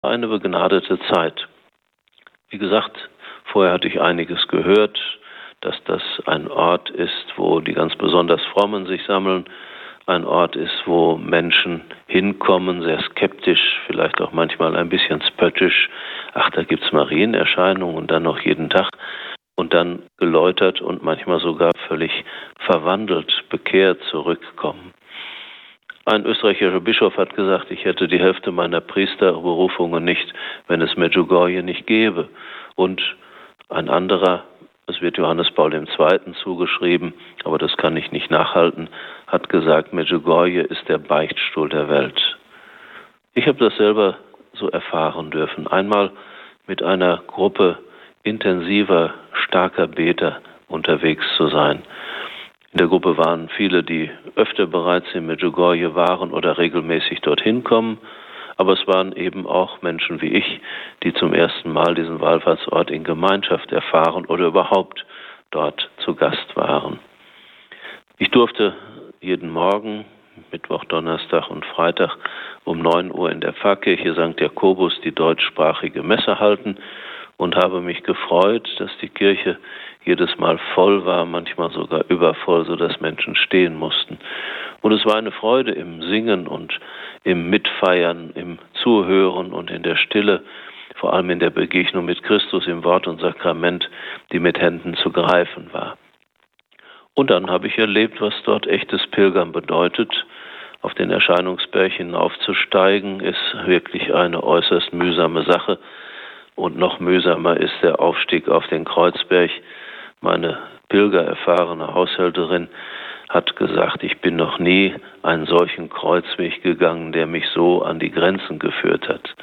Eine begnadete Zeit. Wie gesagt, vorher hatte ich einiges gehört, dass das ein Ort ist, wo die ganz besonders Frommen sich sammeln, ein Ort ist, wo Menschen hinkommen, sehr skeptisch, vielleicht auch manchmal ein bisschen spöttisch. Ach, da gibt's Marienerscheinungen und dann noch jeden Tag und dann geläutert und manchmal sogar völlig verwandelt, bekehrt zurückkommen. Ein österreichischer Bischof hat gesagt, ich hätte die Hälfte meiner Priesterberufungen nicht, wenn es Medjugorje nicht gäbe. Und ein anderer, es wird Johannes Paul II. Zugeschrieben, aber das kann ich nicht nachhalten, hat gesagt, Medjugorje ist der Beichtstuhl der Welt. Ich habe das selber so erfahren dürfen. Einmal mit einer Gruppe intensiver, starker Beter unterwegs zu sein. In der Gruppe waren viele, die öfter bereits in Medjugorje waren oder regelmäßig dorthin kommen. Aber es waren eben auch Menschen wie ich, die zum ersten Mal diesen Wallfahrtsort in Gemeinschaft erfahren oder überhaupt dort zu Gast waren. Ich durfte jeden Morgen, Mittwoch, Donnerstag und Freitag um 9 Uhr in der Pfarrkirche St. Jakobus die deutschsprachige Messe halten und habe mich gefreut, dass die Kirche jedes Mal voll war, manchmal sogar übervoll, sodass Menschen stehen mussten. Und es war eine Freude im Singen und im Mitfeiern, im Zuhören und in der Stille, vor allem in der Begegnung mit Christus im Wort und Sakrament, die mit Händen zu greifen war. Und dann habe ich erlebt, was dort echtes Pilgern bedeutet. Auf den Erscheinungsberg hinaufzusteigen, ist wirklich eine äußerst mühsame Sache. Und noch mühsamer ist der Aufstieg auf den Kreuzberg. Meine pilgererfahrene Haushälterin hat gesagt, ich bin noch nie einen solchen Kreuzweg gegangen, der mich so an die Grenzen geführt hat.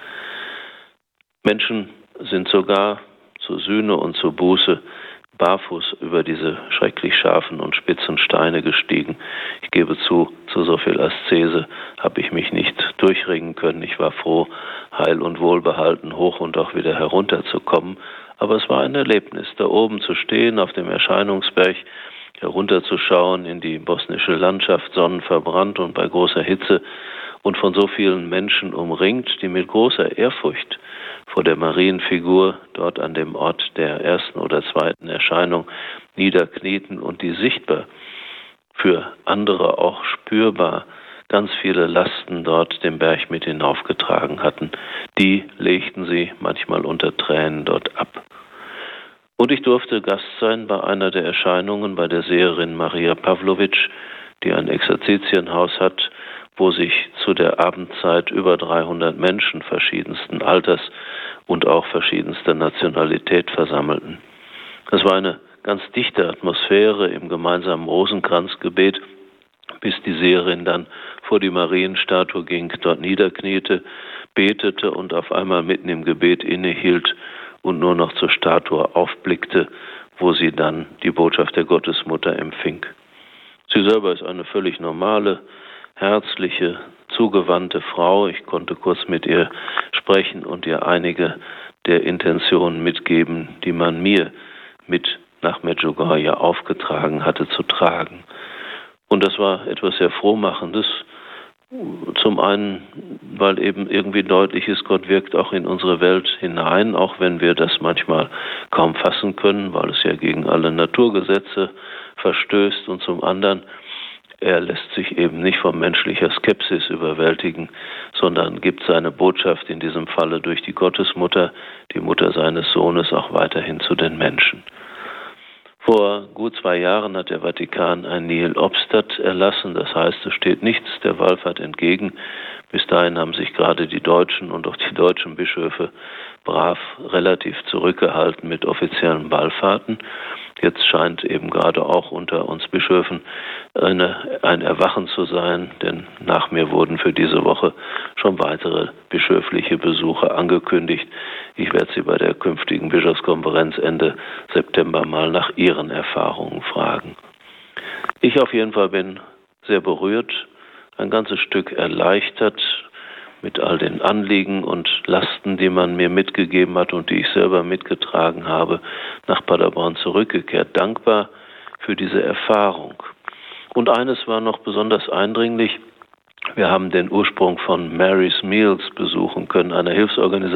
Menschen sind sogar zur Sühne und zur Buße barfuß über diese schrecklich scharfen und spitzen Steine gestiegen. Ich gebe zu so viel Aszese habe ich mich nicht durchringen können. Ich war froh, heil und wohlbehalten hoch und auch wieder herunterzukommen. Aber es war ein Erlebnis, da oben zu stehen, auf dem Erscheinungsberg, herunterzuschauen in die bosnische Landschaft, sonnenverbrannt und bei großer Hitze und von so vielen Menschen umringt, die mit großer Ehrfurcht vor der Marienfigur dort an dem Ort der ersten oder zweiten Erscheinung niederknieten und die sichtbar für andere auch spürbar ganz viele Lasten dort den Berg mit hinaufgetragen hatten. Die legten sie manchmal unter Tränen dort ab. Und ich durfte Gast sein bei einer der Erscheinungen, bei der Seherin Maria Pavlovic, die ein Exerzitienhaus hat, wo sich zu der Abendzeit über 300 Menschen verschiedensten Alters und auch verschiedenster Nationalität versammelten. Das war eine ganz dichte Atmosphäre im gemeinsamen Rosenkranzgebet, bis die Seherin dann vor die Marienstatue ging, dort niederkniete, betete und auf einmal mitten im Gebet innehielt und nur noch zur Statue aufblickte, wo sie dann die Botschaft der Gottesmutter empfing. Sie selber ist eine völlig normale, herzliche, zugewandte Frau. Ich konnte kurz mit ihr sprechen und ihr einige der Intentionen mitgeben, die man mir mit nach Medjugorje aufgetragen hatte zu tragen. Und das war etwas sehr Frohmachendes. Zum einen, weil eben irgendwie deutlich ist, Gott wirkt auch in unsere Welt hinein, auch wenn wir das manchmal kaum fassen können, weil es ja gegen alle Naturgesetze verstößt. Und zum anderen, er lässt sich eben nicht von menschlicher Skepsis überwältigen, sondern gibt seine Botschaft in diesem Falle durch die Gottesmutter, die Mutter seines Sohnes, auch weiterhin zu den Menschen. Vor gut 2 Jahren hat der Vatikan ein Nihil obstat erlassen, das heißt, es steht nichts der Wallfahrt entgegen. Bis dahin haben sich gerade die Deutschen und auch die deutschen Bischöfe brav relativ zurückgehalten mit offiziellen Wallfahrten. Jetzt scheint eben gerade auch unter uns Bischöfen ein Erwachen zu sein, denn nach mir wurden für diese Woche schon weitere bischöfliche Besuche angekündigt. Ich werde Sie bei der künftigen Bischofskonferenz Ende September mal nach Ihren Erfahrungen fragen. Ich auf jeden Fall bin sehr berührt, ein ganzes Stück erleichtert mit all den Anliegen und Lasten, die man mir mitgegeben hat und die ich selber mitgetragen habe, nach Paderborn zurückgekehrt, dankbar für diese Erfahrung. Und eines war noch besonders eindringlich, Wir haben den Ursprung von Mary's Meals besuchen können, einer Hilfsorganisation,